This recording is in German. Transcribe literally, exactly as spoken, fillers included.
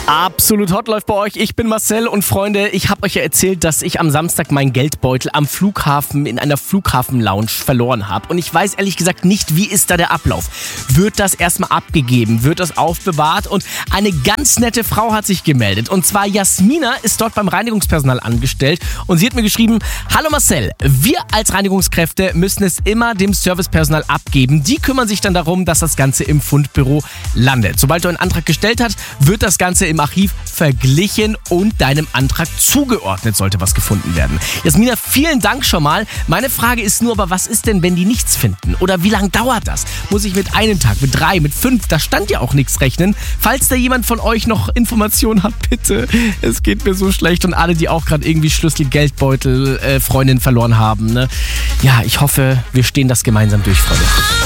Absolut hot läuft bei euch. Ich bin Marcel und Freunde, ich habe euch ja erzählt, dass ich am Samstag meinen Geldbeutel am Flughafen in einer Flughafen-Lounge verloren habe. Und ich weiß ehrlich gesagt nicht, wie ist da der Ablauf. Wird das erstmal abgegeben? Wird das aufbewahrt? Und eine ganz nette Frau hat sich gemeldet. Und zwar Jasmina ist dort beim Reinigungspersonal angestellt. Und sie hat mir geschrieben, hallo Marcel, wir als Reinigungskräfte müssen es immer dem Servicepersonal abgeben. Die kümmern sich dann darum, dass das Ganze im Fundbüro landet. Sobald du einen Antrag gestellt hast, wird das Ganze im Archiv verglichen und deinem Antrag zugeordnet, sollte was gefunden werden. Jasmina, vielen Dank schon mal. Meine Frage ist nur, aber was ist denn, wenn die nichts finden? Oder wie lange dauert das? Muss ich mit einem Tag, mit drei, mit fünf, da stand ja auch nichts rechnen. Falls da jemand von euch noch Informationen hat, bitte. Es geht mir so schlecht und alle, die auch gerade irgendwie Schlüssel, Geldbeutel, äh, Freundin verloren haben. Ne? Ja, ich hoffe, wir stehen das gemeinsam durch, Freunde.